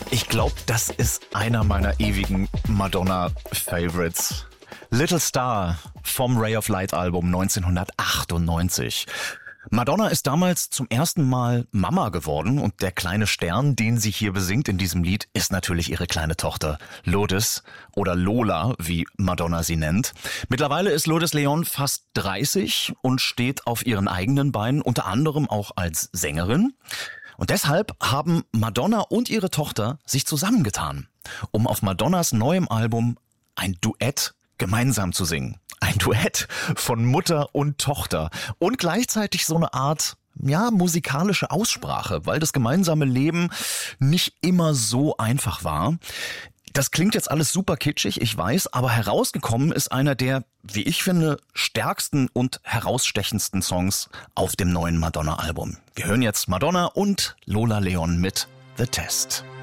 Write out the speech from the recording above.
Ich glaube, das ist einer meiner ewigen Madonna-Favorites. Little Star vom Ray of Light Album 1998. Madonna ist damals zum ersten Mal Mama geworden und der kleine Stern, den sie hier besingt in diesem Lied, ist natürlich ihre kleine Tochter Lourdes oder Lola, wie Madonna sie nennt. Mittlerweile ist Lourdes Leon fast 30 und steht auf ihren eigenen Beinen, unter anderem auch als Sängerin. Und deshalb haben Madonna und ihre Tochter sich zusammengetan, um auf Madonnas neuem Album ein Duett gemeinsam zu singen. Ein Duett von Mutter und Tochter und gleichzeitig so eine Art, musikalische Aussprache, weil das gemeinsame Leben nicht immer so einfach war. Das klingt jetzt alles super kitschig, ich weiß, aber herausgekommen ist einer der, wie ich finde, stärksten und herausstechendsten Songs auf dem neuen Madonna-Album. Wir hören jetzt Madonna und Lola Leon mit The Test.